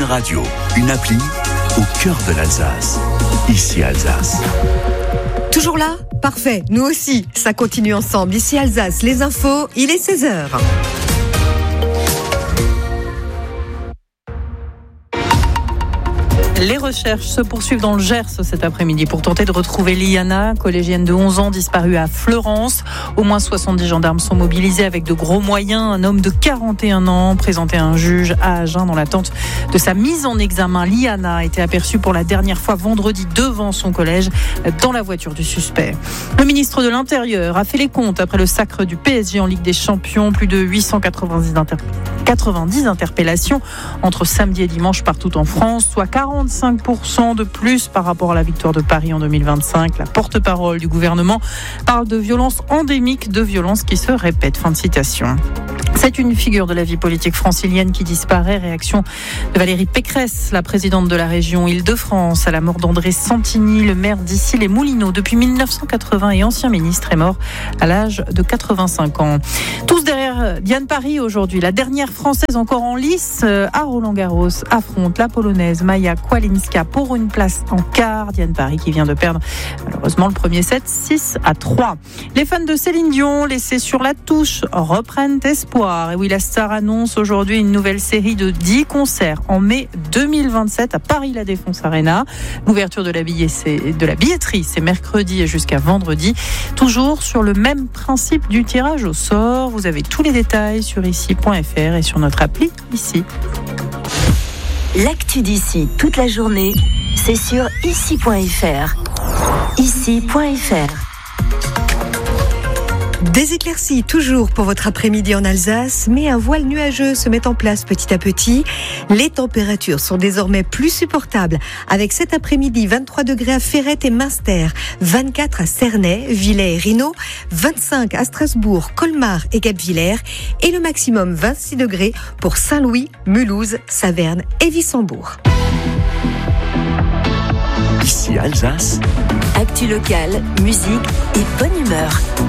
radio, une appli au cœur de l'Alsace. Ici Alsace. Toujours là ? Parfait, nous aussi. Ça continue ensemble. Ici Alsace, les infos, il est 16h. Les recherches se poursuivent dans le Gers cet après-midi pour tenter de retrouver Liana, collégienne de 11 ans disparue à Fleurance. Au moins 70 gendarmes sont mobilisés avec de gros moyens. Un homme de 41 ans présenté à un juge à Agen dans l'attente de sa mise en examen. Liana a été aperçue pour la dernière fois vendredi devant son collège dans la voiture du suspect. Le ministre de l'Intérieur a fait les comptes après le sacre du PSG en Ligue des Champions. Plus de 890 interpellations entre samedi et dimanche partout en France, soit 45% de plus par rapport à la victoire de Paris en 2025. La porte-parole du gouvernement parle de violences endémiques, de violences qui se répètent. Fin de citation. C'est une figure de la vie politique francilienne qui disparaît. Réaction de Valérie Pécresse, la présidente de la région Île-de-France, à la mort d'André Santini, le maire d'Issy-les-Moulineaux depuis 1980 et ancien ministre, est mort à l'âge de 85 ans. Tous derrière Diane Paris aujourd'hui. La dernière française encore en lice à Roland-Garros affronte la polonaise Maja Kłalinska pour une place en quart. Diane Paris qui vient de perdre malheureusement le premier set 6-3. Les fans de Céline Dion laissés sur la touche reprennent espoir. Et oui, la star annonce aujourd'hui une nouvelle série de 10 concerts en mai 2027 à Paris La Défense Arena. L'ouverture de la billetterie, c'est mercredi et jusqu'à vendredi. Toujours sur le même principe du tirage au sort. Vous avez tous les détails sur ici.fr et sur notre appli ici. L'actu d'ici toute la journée, c'est sur ici.fr. Ici.fr. Des éclaircies toujours pour votre après-midi en Alsace, mais un voile nuageux se met en place petit à petit. Les températures sont désormais plus supportables avec cet après-midi 23 degrés à Ferrette et Münster, 24 à Cernay, Villers et Rhino, 25 à Strasbourg, Colmar et Guebwiller et le maximum 26 degrés pour Saint-Louis, Mulhouse, Saverne et Wissembourg. Ici Alsace. Actu locale, musique et bonne humeur.